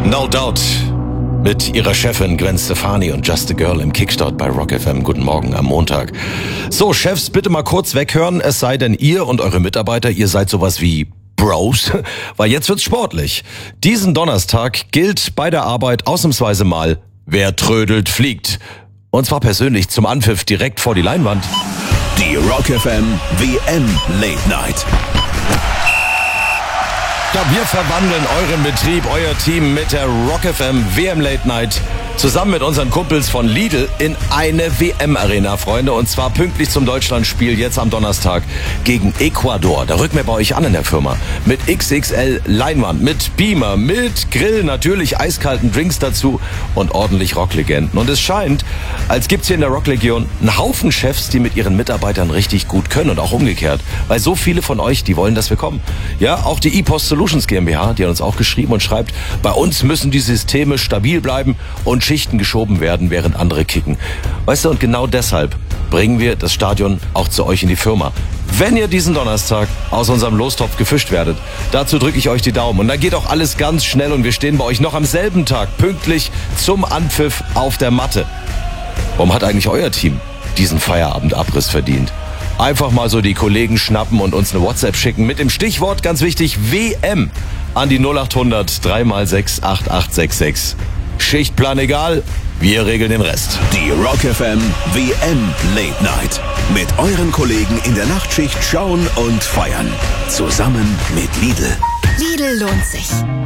No Doubt mit ihrer Chefin Gwen Stefani und Just a Girl im Kickstart bei Rock FM. Guten Morgen am Montag. So, Chefs, bitte mal kurz weghören, es sei denn ihr und eure Mitarbeiter, ihr seid sowas wie Bros, weil jetzt wird's sportlich. Diesen Donnerstag gilt bei der Arbeit ausnahmsweise mal, wer trödelt, fliegt. Und zwar persönlich zum Anpfiff direkt vor die Leinwand. Die Rock FM WM Late Night. Ja, wir verwandeln euren Betrieb, euer Team mit der Rock FM WM Late Night zusammen mit unseren Kumpels von Lidl in eine WM-Arena, Freunde. Und zwar pünktlich zum Deutschlandspiel jetzt am Donnerstag gegen Ecuador. Da rücken wir bei euch an in der Firma. Mit XXL Leinwand, mit Beamer, mit Grill, natürlich eiskalten Drinks dazu und ordentlich Rocklegenden. Und es scheint, als gibt's hier in der Rocklegion einen Haufen Chefs, die mit ihren Mitarbeitern richtig gut können und auch umgekehrt. Weil so viele von euch, die wollen, dass wir kommen. Ja, auch die ePost Solutions GmbH, die hat uns auch geschrieben und schreibt, bei uns müssen die Systeme stabil bleiben und Schichten geschoben werden, während andere kicken. Weißt du, und genau deshalb bringen wir das Stadion auch zu euch in die Firma. Wenn ihr diesen Donnerstag aus unserem Lostopf gefischt werdet, dazu drücke ich euch die Daumen. Und dann geht auch alles ganz schnell und wir stehen bei euch noch am selben Tag pünktlich zum Anpfiff auf der Matte. Warum hat eigentlich euer Team diesen Feierabendabriss verdient? Einfach mal so die Kollegen schnappen und uns eine WhatsApp schicken mit dem Stichwort, ganz wichtig, WM an die 0800 3x6 8866. Schichtplan egal, wir regeln den Rest. Die Rock FM WM Late Night. Mit euren Kollegen in der Nachtschicht schauen und feiern. Zusammen mit Lidl. Lidl lohnt sich.